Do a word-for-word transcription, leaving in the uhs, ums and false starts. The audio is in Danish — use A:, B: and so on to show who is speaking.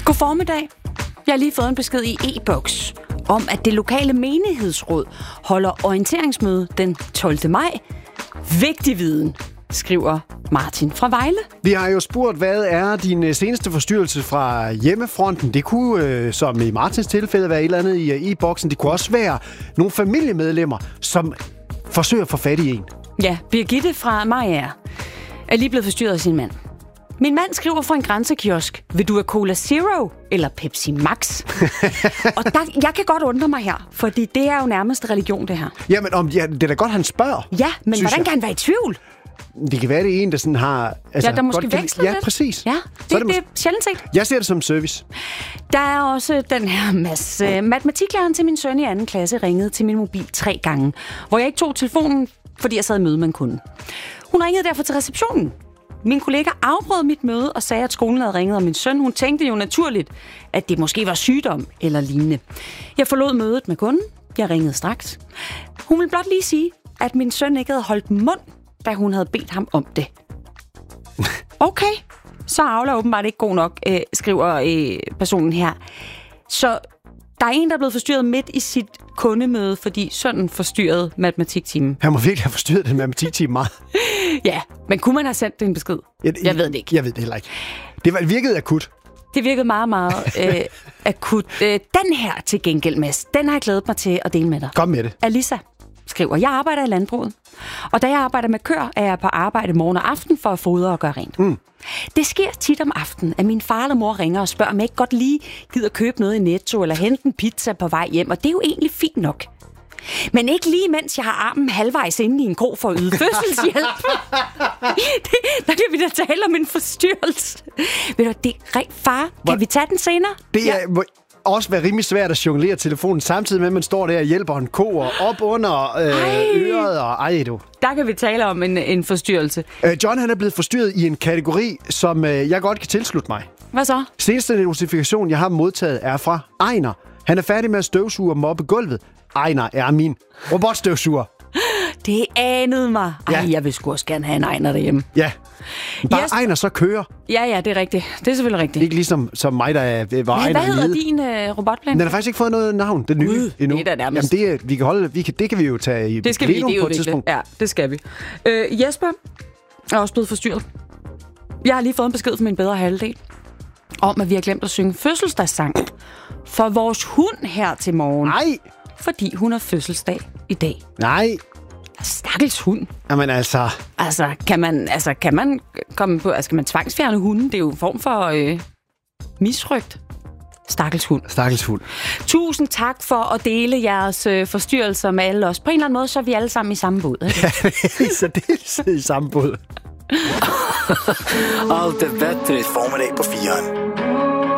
A: God formiddag. Jeg har lige fået en besked i e-boks om, at det lokale menighedsråd holder orienteringsmøde den tolvte maj. Vigtig viden, skriver Martin fra Vejle.
B: Vi har jo spurgt, hvad er din seneste forstyrrelse fra hjemmefronten? Det kunne, øh, som i Martins tilfælde, være et eller andet i e-boksen. Det kunne også være nogle familiemedlemmer, som forsøger at få fat i en.
A: Ja, Birgitte fra Maja er lige blevet forstyrret af sin mand. Min mand skriver fra en grænsekiosk: vil du have Cola Zero eller Pepsi Max? Og der, jeg kan godt undre mig her, fordi det er jo nærmest religion, det her.
B: Jamen, om, ja, det er da godt, han spørger.
A: Ja, men hvordan
B: jeg.
A: kan han være i tvivl?
B: Det kan være, det er en, der sådan har... Altså,
A: ja, der måske
B: godt,
A: veksler
B: Ja,
A: lidt.
B: præcis.
A: Ja, det, det,
B: det,
A: det er sjældent set.
B: Jeg ser det som service.
A: Der er også den her masse. Matematiklæreren til min søn i anden klasse ringede til min mobil tre gange, hvor jeg ikke tog telefonen, fordi jeg sad i møde med en kunde. Hun ringede derfor til receptionen. Min kollega afbrød mit møde og sagde, at skolen havde ringet om min søn. Hun tænkte jo naturligt, at det måske var sygdom eller lignende. Jeg forlod mødet med kunden. Jeg ringede straks. Hun ville blot lige sige, at min søn ikke havde holdt mund, da hun havde bedt ham om det. Okay, så er Aula åbenbart ikke god nok, øh, skriver øh, personen her. Så der er en, der er blevet forstyrret midt i sit kundemøde, fordi sønnen forstyrrede matematiktimen.
B: Han må virkelig have forstyrret den matematiktime meget.
A: Ja, men kunne man have sendt det en besked? Jeg, jeg ved det ikke.
B: Jeg ved det heller ikke. Det var, virkede akut.
A: Det virkede meget, meget øh, akut. Øh, den her til gengæld, Mads, den har jeg glædet mig til at dele med dig.
B: Kom med det.
A: Alisa skriver: jeg arbejder i landbruget, og da jeg arbejder med køer, er jeg på arbejde morgen og aften for at fodre og gøre rent. Mm. Det sker tit om aftenen, at min far eller mor ringer og spørger, om jeg ikke godt lige gider købe noget i Netto eller hente en pizza på vej hjem, og det er jo egentlig fint nok. Men ikke lige mens jeg har armen halvvejs inde i en krog for at yde fødselshjælp. det, der kan vi da tale om en forstyrrelse. Ved du, det er rent far. Kan Hvor? vi tage den senere?
B: Det er... Ja. Også være rimelig svært at jonglere telefonen, samtidig med, at man står der og hjælper en ko og op under øh, øret. Og, ej, du.
A: Der kan vi tale om en, en forstyrrelse.
B: Øh, John han er blevet forstyrret i en kategori, som øh, jeg godt kan tilslutte mig.
A: Hvad så?
B: Seneste notifikation, jeg har modtaget, er fra Ejner. Han er færdig med at støvsuge og mobbe gulvet. Ejner er min robotstøvsuger.
A: Det anede mig. Ej,
B: ja.
A: Jeg vil sgu også gerne have en Ejner derhjemme.
B: Ja. Bare
A: yes.
B: Ejner så kører.
A: Ja, ja, det er rigtigt. Det er selvfølgelig rigtigt.
B: Ikke ligesom som mig, der er, var Ejner.
A: Hvad hedder lede. din uh, robotplan?
B: Den har faktisk ikke fået noget navn, den nye
A: uh,
B: endnu.
A: Det er der nærmest.
B: Jamen, det, vi kan holde, vi kan, det kan vi jo tage i
A: det skal vi, det
B: på et tidspunkt.
A: Ja, det skal vi. Øh, Jesper er også blevet forstyrret. Jeg har lige fået en besked fra min bedre halvdel om, at vi har glemt at synge fødselsdagssang for vores hund her til morgen.
B: Nej!
A: Fordi hun har fødselsdag i dag.
B: Nej!
A: Stakkels hund.
B: Jamen altså...
A: Altså, kan man, altså, kan man komme på... Altså, kan man tvangsfjerne hunden? Det er jo en form for øh, misrygt. Stakkels hund.
B: Stakkels hund.
A: Tusind tak for at dele jeres øh, forstyrrelser med alle os. På en eller anden måde, så er vi alle sammen i samme båd. Ikke?
B: Ja, så det er i samme båd.
C: Allt är bättre i formiddag på fyran.